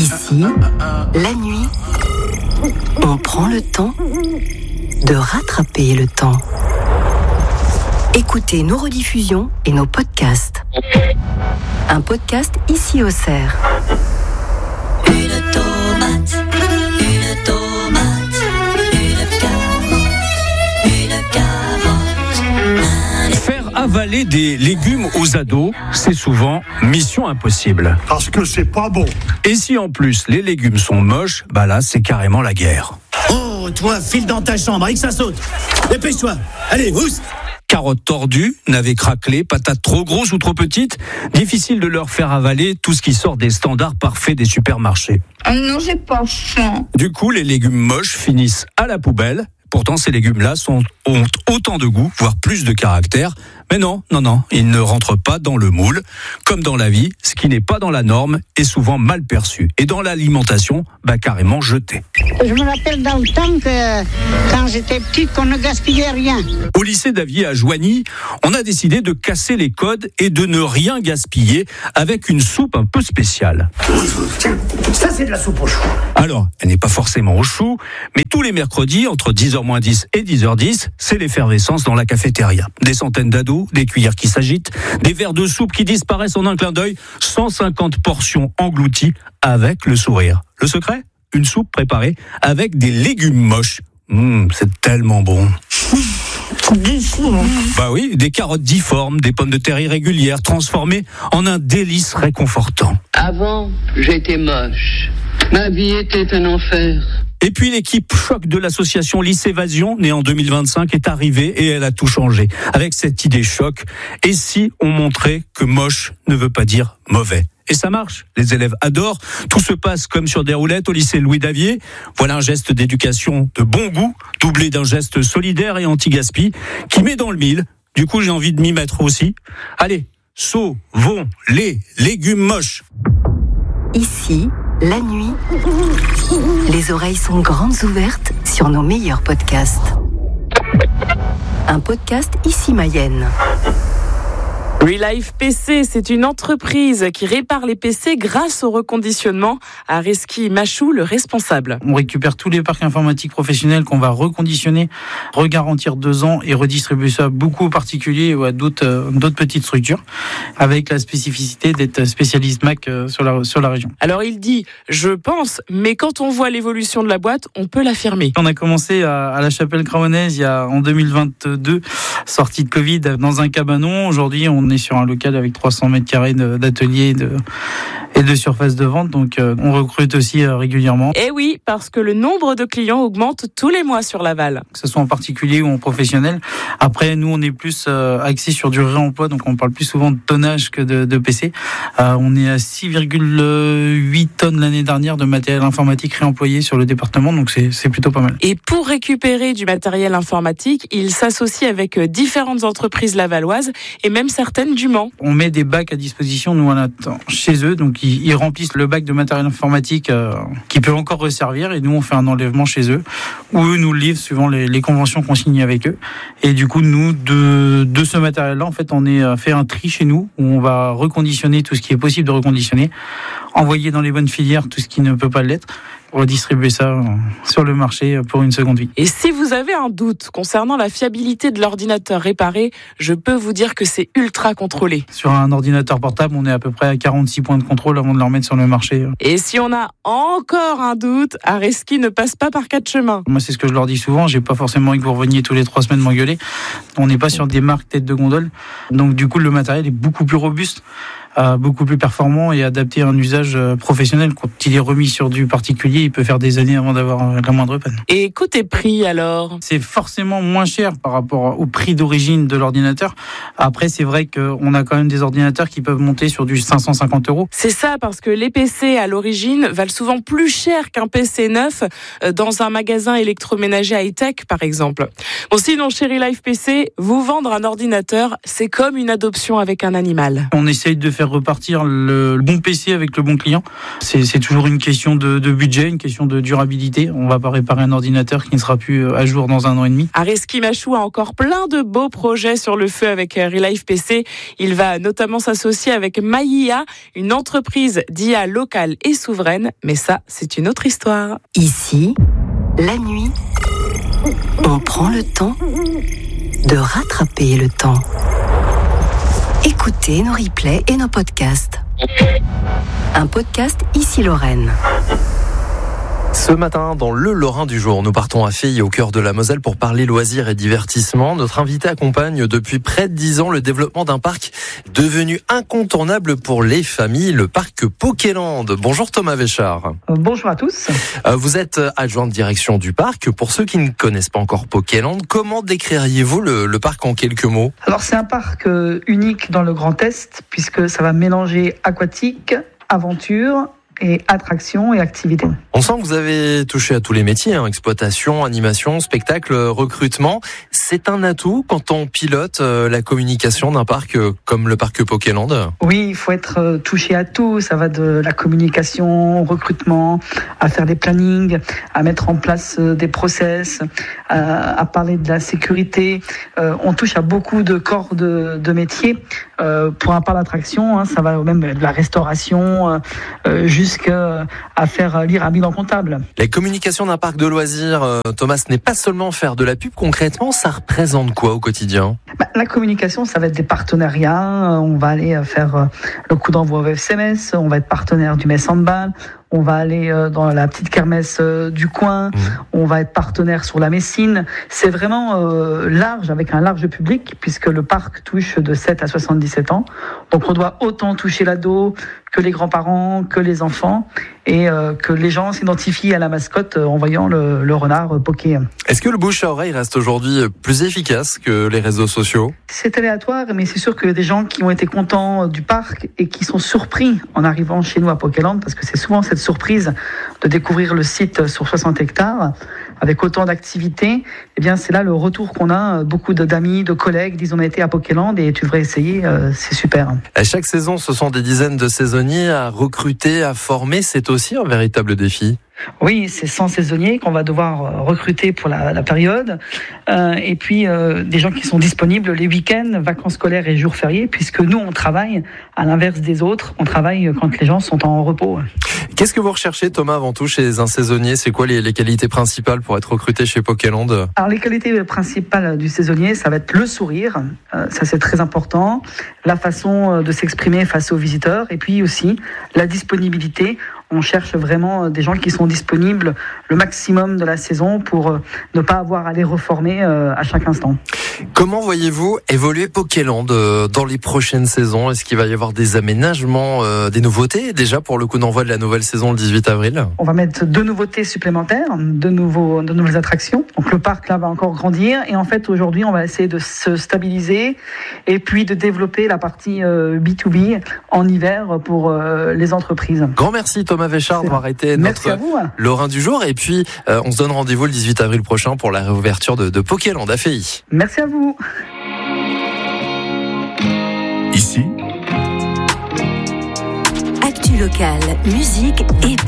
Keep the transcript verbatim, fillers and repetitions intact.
Ici, la nuit, on prend le temps de rattraper le temps. Écoutez nos rediffusions et nos podcasts. Un podcast Ici au Cerf. Une tomate, une tomate, une carotte, une carotte. Faire avaler des légumes aux ados, c'est souvent mission impossible. Parce que c'est pas bon. Et si en plus les légumes sont moches, bah là c'est carrément la guerre. Oh, toi, file dans ta chambre, avec que ça saute. Dépêche-toi. Allez, oust. Carottes tordues, navets craquelés, patates trop grosses ou trop petites, difficile de leur faire avaler tout ce qui sort des standards parfaits des supermarchés. Oh non, j'ai pas faim. Du coup, les légumes moches finissent à la poubelle. Pourtant, ces légumes-là sont, ont autant de goût, voire plus de caractère. Mais non, non, non, ils ne rentrent pas dans le moule. Comme dans la vie, ce qui n'est pas dans la norme est souvent mal perçu. Et dans l'alimentation, bah carrément jeté. Je me rappelle dans le temps que, quand j'étais petite, qu'on ne gaspillait rien. Au lycée d'Avier à Joigny, on a décidé de casser les codes et de ne rien gaspiller avec une soupe un peu spéciale. Tiens, ça c'est de la soupe aux choux. Alors, elle n'est pas forcément au chou, mais tous les mercredis, entre dix heures moins dix et dix heures dix, c'est l'effervescence dans la cafétéria. Des centaines d'ados, des cuillères qui s'agitent, des verres de soupe qui disparaissent en un clin d'œil, cent cinquante portions englouties avec le sourire. Le secret ? Une soupe préparée avec des légumes moches. Mmh, c'est tellement bon. Bah oui, des carottes difformes, des pommes de terre irrégulières, transformées en un délice réconfortant. Avant, j'étais moche. Ma vie était un enfer. Et puis l'équipe choc de l'association Lycévasion, née en deux mille vingt-cinq, est arrivée et elle a tout changé. Avec cette idée choc, et si on montrait que moche ne veut pas dire mauvais ? Et ça marche, les élèves adorent, tout se passe comme sur des roulettes au lycée Louis Davier. Voilà un geste d'éducation de bon goût, doublé d'un geste solidaire et anti-gaspi, qui met dans le mille. Du coup, j'ai envie de m'y mettre aussi. Allez, sauvons les légumes moches. Ici, la nuit, les oreilles sont grandes ouvertes sur nos meilleurs podcasts. Un podcast Ici Mayenne. Relife P C, c'est une entreprise qui répare les P C grâce au reconditionnement. Areski Machou, le responsable. On récupère tous les parcs informatiques professionnels qu'on va reconditionner, regarantir deux ans et redistribuer ça beaucoup aux particuliers ou à d'autres, euh, d'autres petites structures, avec la spécificité d'être spécialiste Mac euh, sur la, sur la région. Alors il dit, je pense, mais quand on voit l'évolution de la boîte, on peut l'affirmer. On a commencé à, à la Chapelle-Craonnaise il y a, en deux mille vingt-deux, sortie de Covid, dans un cabanon. Aujourd'hui, on On est sur un local avec trois cents mètres carrés d'atelier de, et de surface de vente, donc euh, on recrute aussi euh, régulièrement. Et oui, parce que le nombre de clients augmente tous les mois sur Laval. Que ce soit en particulier ou en professionnel. Après, nous, on est plus euh, axé sur du réemploi, donc on parle plus souvent de tonnage que de, de P C. Euh, on est à six virgule huit tonnes l'année dernière de matériel informatique réemployé sur le département, donc c'est, c'est plutôt pas mal. Et pour récupérer du matériel informatique, il s'associe avec différentes entreprises lavalloises et même certaines du Mans. On met des bacs à disposition, nous on attend chez eux, donc ils, ils remplissent le bac de matériel informatique euh, qui peut encore resservir, et nous on fait un enlèvement chez eux, ou eux nous le livrent suivant les, les conventions qu'on signe avec eux. Et du coup nous de, de ce matériel-là, en fait on est fait un tri chez nous où on va reconditionner tout ce qui est possible de reconditionner, envoyer dans les bonnes filières tout ce qui ne peut pas l'être, redistribuer ça sur le marché pour une seconde vie. Et si vous avez un doute concernant la fiabilité de l'ordinateur réparé, je peux vous dire que c'est ultra contrôlé. Sur un ordinateur portable, on est à peu près à quarante-six points de contrôle avant de le remettre sur le marché. Et si on a encore un doute, Areski ne passe pas par quatre chemins. Moi, c'est ce que je leur dis souvent, j'ai pas forcément envie que vous reveniez tous les trois semaines m'engueuler. On n'est pas sur des marques tête de gondole. Donc du coup, le matériel est beaucoup plus robuste. Euh, beaucoup plus performant et adapté à un usage euh, professionnel. Quand il est remis sur du particulier, il peut faire des années avant d'avoir euh, la moindre panne. Et côté prix alors ? C'est forcément moins cher par rapport au prix d'origine de l'ordinateur. Après, c'est vrai qu'on a quand même des ordinateurs qui peuvent monter sur du cinq cent cinquante euros. C'est ça, parce que les P C à l'origine valent souvent plus cher qu'un P C neuf euh, dans un magasin électroménager high-tech par exemple. Bon, sinon chez Relife P C, vous vendre un ordinateur, c'est comme une adoption avec un animal. On essaye de faire faire repartir le, le bon P C avec le bon client. C'est, c'est toujours une question de, de budget, une question de durabilité. On va pas réparer un ordinateur qui ne sera plus à jour dans un an et demi. Areski Machou a encore plein de beaux projets sur le feu avec Relife P C. Il va notamment s'associer avec Maïa, une entreprise d'I A locale et souveraine. Mais ça, c'est une autre histoire. Ici, la nuit, on prend le temps de rattraper le temps. Écoutez nos replays et nos podcasts. Un podcast Ici Lorraine. Ce matin, dans le Lorrain du jour, nous partons à Filles, au cœur de la Moselle, pour parler loisirs et divertissement. Notre invité accompagne depuis près de dix ans le développement d'un parc devenu incontournable pour les familles, le parc Pokéland. Bonjour Thomas Véchard. Bonjour à tous. Vous êtes adjoint de direction du parc. Pour ceux qui ne connaissent pas encore Pokéland, comment décririez-vous le, le parc en quelques mots ? Alors c'est un parc unique dans le Grand Est, puisque ça va mélanger aquatique, aventure et attraction et activité. On sent que vous avez touché à tous les métiers, hein, exploitation, animation, spectacle, recrutement. C'est un atout quand on pilote euh, la communication d'un parc euh, comme le parc Pokéland. Oui, il faut être euh, touché à tout. Ça va de la communication, au recrutement, à faire des plannings, à mettre en place euh, des process, à, à parler de la sécurité. Euh, on touche à beaucoup de corps de, de métiers. Euh, pour un parc d'attraction, hein, ça va même de la restauration euh, jusqu'à faire lire un bilan comptable. La communication d'un parc de loisirs, euh, Thomas, ce n'est pas seulement faire de la pub. Concrètement, ça représente quoi au quotidien ? bah, La communication, ça va être des partenariats. On va aller faire le coup d'envoi au S M S. On va être partenaire du Metz Handball. On va aller dans la petite kermesse du coin, mmh. on va être partenaire sur la Messine. C'est vraiment euh, large, avec un large public, puisque le parc touche de sept à soixante-dix-sept ans. Donc on doit autant toucher l'ado que les grands-parents, que les enfants, et euh, que les gens s'identifient à la mascotte en voyant le, le renard Poké. Est-ce que le bouche à oreille reste aujourd'hui plus efficace que les réseaux sociaux ? C'est aléatoire, mais c'est sûr qu'il y a des gens qui ont été contents du parc et qui sont surpris en arrivant chez nous à Pokéland, parce que c'est souvent cette surprise de découvrir le site sur soixante hectares avec autant d'activités. Eh bien, c'est là le retour qu'on a. Beaucoup d'amis, de collègues disent on a été à Pokéland et tu devrais essayer, c'est super. À chaque saison, ce sont des dizaines de saisonniers à recruter, à former. C'est aussi un véritable défi. Oui, c'est cent saisonniers qu'on va devoir recruter pour la, la période. Euh, et puis, euh, des gens qui sont disponibles les week-ends, vacances scolaires et jours fériés, puisque nous, on travaille à l'inverse des autres. On travaille quand les gens sont en repos. Qu'est-ce que vous recherchez, Thomas, avant tout, chez un saisonnier ? C'est quoi les, les qualités principales pour être recruté chez Pokéland ? Alors, les qualités principales du saisonnier, ça va être le sourire. Euh, ça, c'est très important. La façon de s'exprimer face aux visiteurs. Et puis aussi, la disponibilité. On cherche vraiment des gens qui sont disponibles le maximum de la saison pour ne pas avoir à les reformer à chaque instant. Comment voyez-vous évoluer Pokéland dans les prochaines saisons ? Est-ce qu'il va y avoir des aménagements, des nouveautés déjà pour le coup d'envoi de la nouvelle saison le dix-huit avril ? On va mettre deux nouveautés supplémentaires, deux, nouveaux, deux nouvelles attractions. Donc le parc là va encore grandir et en fait aujourd'hui on va essayer de se stabiliser et puis de développer la partie B deux B en hiver pour les entreprises. Grand merci Thomas Véchard d'avoir été notre Lorrain du jour. Et puis, euh, on se donne rendez-vous le dix-huit avril prochain pour la réouverture de, de Pokéland à Filles. Merci à vous. Ici, actu locale, musique et